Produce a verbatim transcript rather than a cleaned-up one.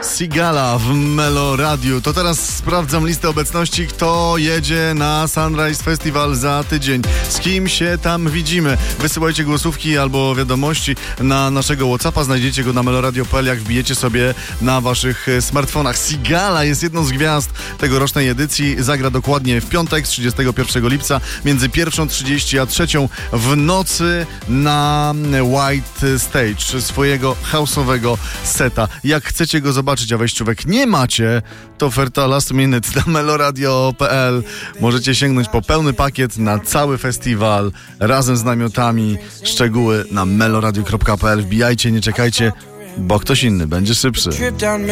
Sigala w Melo Radiu. To teraz sprawdzam listę obecności, kto jedzie na Sunrise Festival za tydzień. Z kim się tam widzimy? Wysyłajcie głosówki albo wiadomości na naszego WhatsAppa. Znajdziecie go na meloradio kropka p l, jak wbijecie sobie na waszych smartfonach. Sigala jest jedną z gwiazd tegorocznej edycji. Zagra dokładnie w piątek, trzydziestego pierwszego lipca, między pierwszą trzydzieści a trzecią w nocy na White Stage, swojego house'owego seta. Jak chcecie go zobaczyć, a wejściówek nie macie, to oferta last minute na meloradio kropka p l. Możecie sięgnąć po pełny pakiet na cały festiwal razem z namiotami. Szczegóły na meloradio kropka p l. Wbijajcie, nie czekajcie, bo ktoś inny będzie szybszy.